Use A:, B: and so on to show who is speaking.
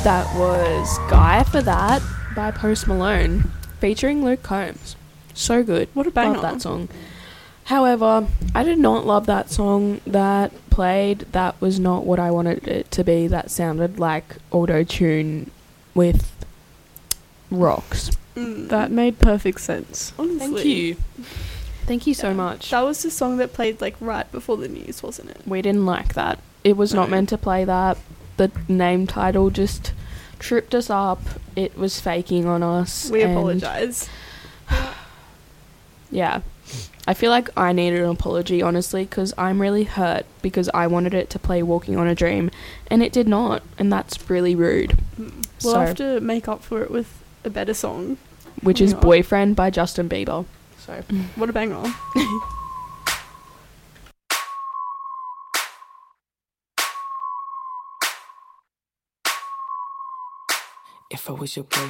A: That was Guy for That by Post Malone, featuring Luke Combs. So good.
B: What a banger.
A: Love that song. However, I did not love that song that played. That was not what I wanted it to be. That sounded like auto-tune with rocks.
B: That made perfect sense. Honestly.
A: Thank you. Thank you so much.
B: That was the song that played like right before the news, wasn't it?
A: We didn't like that. It was not meant to play that. The name title just tripped us up. It was faking on us.
B: We
A: and
B: apologise.
A: Yeah. I feel like I needed an apology, honestly, because I'm really hurt because I wanted it to play Walking on a Dream, and it did not, and that's really rude.
B: We'll have to make up for it with a better song.
A: Which is Boyfriend by Justin Bieber. So
B: what a banger.
C: If I was your boyfriend,